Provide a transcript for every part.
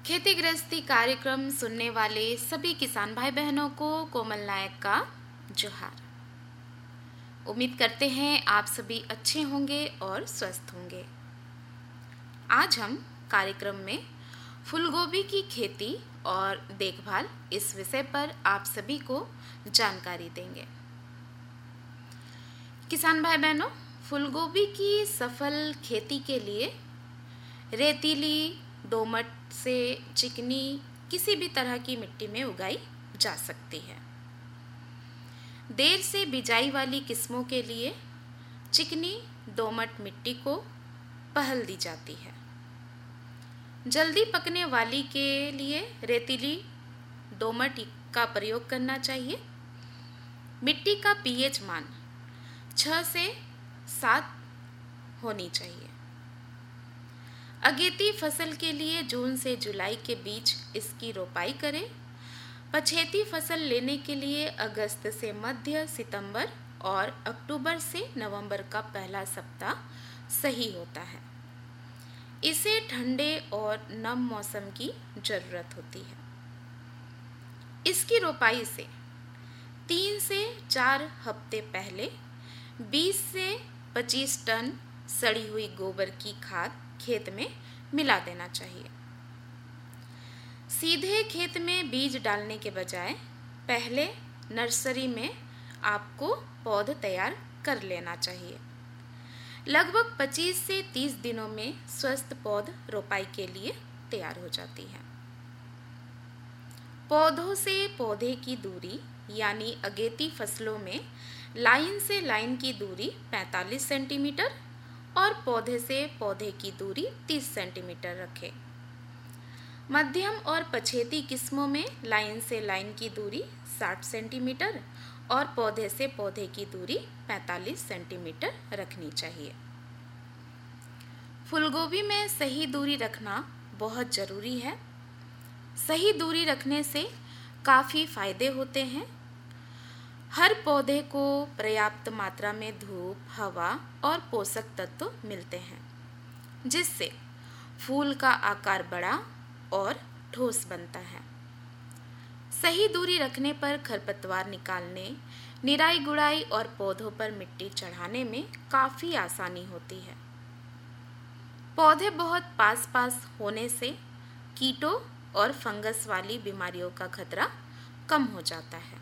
खेती गृहस्थी कार्यक्रम सुनने वाले सभी किसान भाई बहनों को कोमल नायक का जोहार। उम्मीद करते हैं आप सभी अच्छे होंगे और स्वस्थ होंगे। आज हम कार्यक्रम में फूलगोभी की खेती और देखभाल इस विषय पर आप सभी को जानकारी देंगे। किसान भाई बहनों, फूलगोभी की सफल खेती के लिए रेतीली, दोमट से चिकनी किसी भी तरह की मिट्टी में उगाई जा सकती है। देर से बिजाई वाली किस्मों के लिए चिकनी दोमट मिट्टी को पहल दी जाती है। जल्दी पकने वाली के लिए रेतीली दोमट का प्रयोग करना चाहिए। मिट्टी का पीएच मान 6 से 7 होनी चाहिए। अगेती फसल के लिए जून से जुलाई के बीच इसकी रोपाई करें। पछेती फसल लेने के लिए अगस्त से मध्य सितंबर और अक्टूबर से नवंबर का पहला सप्ताह सही होता है। इसे ठंडे और नम मौसम की जरूरत होती है। इसकी रोपाई से 3 से 4 हफ्ते पहले 20 से 25 टन सड़ी हुई गोबर की खाद खेत में मिला देना चाहिए। सीधे खेत में बीज डालने के बजाय पहले नर्सरी में आपको पौध तैयार कर लेना चाहिए। लगभग 25 से 30 दिनों में स्वस्थ पौध रोपाई के लिए तैयार हो जाती है। पौधों से पौधे की दूरी यानी अगेती फसलों में लाइन से लाइन की दूरी 45 सेंटीमीटर और पौधे से पौधे की दूरी 30 सेंटीमीटर रखें। मध्यम और पछेती किस्मों में लाइन से लाइन की दूरी 60 सेंटीमीटर और पौधे से पौधे की दूरी 45 सेंटीमीटर रखनी चाहिए। फूलगोभी में सही दूरी रखना बहुत ज़रूरी है। सही दूरी रखने से काफ़ी फायदे होते हैं। हर पौधे को पर्याप्त मात्रा में धूप, हवा और पोषक तत्व मिलते हैं, जिससे फूल का आकार बड़ा और ठोस बनता है। सही दूरी रखने पर खरपतवार निकालने, निराई गुड़ाई और पौधों पर मिट्टी चढ़ाने में काफ़ी आसानी होती है। पौधे बहुत पास पास होने से कीटों और फंगस वाली बीमारियों का खतरा कम हो जाता है।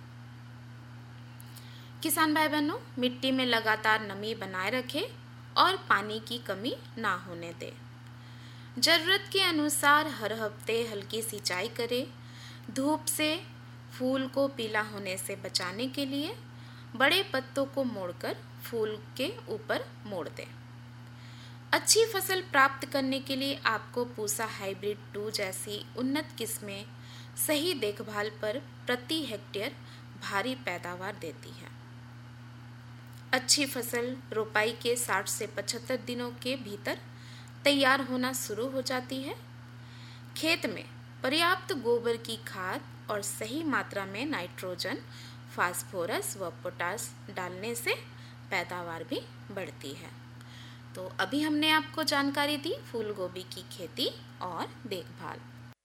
किसान भाई बहनों, मिट्टी में लगातार नमी बनाए रखें और पानी की कमी ना होने दें। ज़रूरत के अनुसार हर हफ्ते हल्की सिंचाई करें। धूप से फूल को पीला होने से बचाने के लिए बड़े पत्तों को मोड़कर फूल के ऊपर मोड़ दें। अच्छी फसल प्राप्त करने के लिए आपको पूसा हाइब्रिड 2 जैसी उन्नत किस्में सही देखभाल पर प्रति हेक्टेयर भारी पैदावार देती है। अच्छी फसल रोपाई के 60 से 75 दिनों के भीतर तैयार होना शुरू हो जाती है। खेत में पर्याप्त गोबर की खाद और सही मात्रा में नाइट्रोजन, फास्फोरस व पोटास डालने से पैदावार भी बढ़ती है। तो अभी हमने आपको जानकारी दी फूलगोभी की खेती और देखभाल।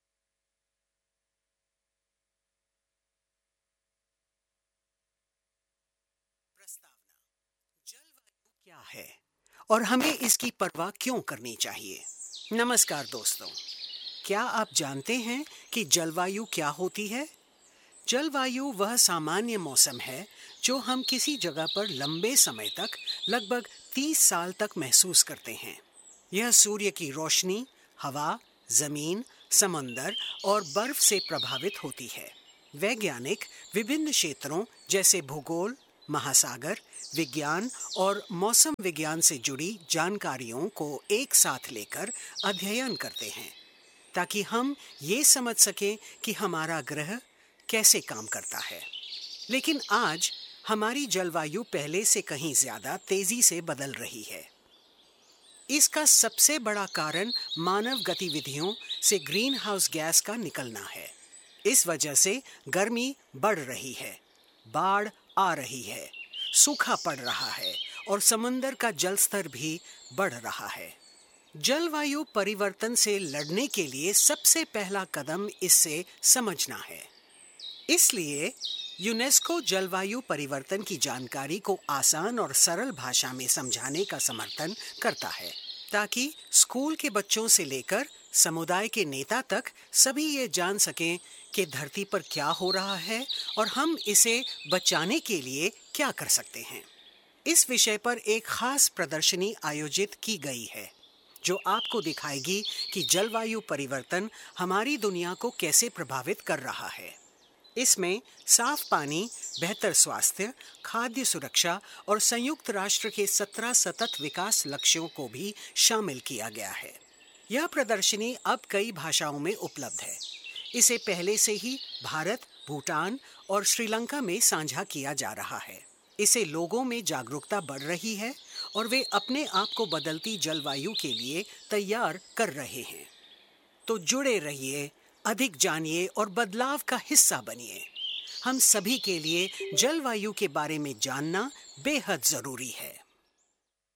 क्या है और हमें इसकी परवाह क्यों करनी चाहिए? नमस्कार दोस्तों, क्या आप जानते हैं कि जलवायु क्या होती है? जलवायु वह सामान्य मौसम है जो हम किसी जगह पर लंबे समय तक, लगभग 30 साल तक महसूस करते हैं। यह सूर्य की रोशनी, हवा, जमीन, समंदर और बर्फ से प्रभावित होती है। वैज्ञानिक विभिन्न क्षेत्रों जैसे भूगोल, महासागर विज्ञान और मौसम विज्ञान से जुड़ी जानकारियों को एक साथ लेकर अध्ययन करते हैं, ताकि हम ये समझ सकें कि हमारा ग्रह कैसे काम करता है। लेकिन आज हमारी जलवायु पहले से कहीं ज्यादा तेजी से बदल रही है। इसका सबसे बड़ा कारण मानव गतिविधियों से ग्रीन हाउस गैस का निकलना है। इस वजह से गर्मी बढ़ रही है, बाढ़ आ रही है, सूखा पड़ रहा है और समंदर का जल स्तर भी बढ़ रहा है। जलवायु परिवर्तन से लड़ने के लिए सबसे पहला कदम इससे समझना है। इसलिए यूनेस्को जलवायु परिवर्तन की जानकारी को आसान और सरल भाषा में समझाने का समर्थन करता है, ताकि स्कूल के बच्चों से लेकर समुदाय के नेता तक सभी ये जान सकें कि धरती पर क्या हो रहा है और हम इसे बचाने के लिए क्या कर सकते हैं। इस विषय पर एक खास प्रदर्शनी आयोजित की गई है, जो आपको दिखाएगी कि जलवायु परिवर्तन हमारी दुनिया को कैसे प्रभावित कर रहा है। इसमें साफ पानी, बेहतर स्वास्थ्य, खाद्य सुरक्षा और संयुक्त राष्ट्र के 17 सतत विकास लक्ष्यों को भी शामिल किया गया है। यह प्रदर्शनी अब कई भाषाओं में उपलब्ध है। इसे पहले से ही भारत, भूटान और श्रीलंका में साझा किया जा रहा है। इससे लोगों में जागरूकता बढ़ रही है और वे अपने आप को बदलती जलवायु के लिए तैयार कर रहे हैं। तो जुड़े रहिए, अधिक जानिए और बदलाव का हिस्सा बनिए। हम सभी के लिए जलवायु के बारे में जानना बेहद जरूरी है।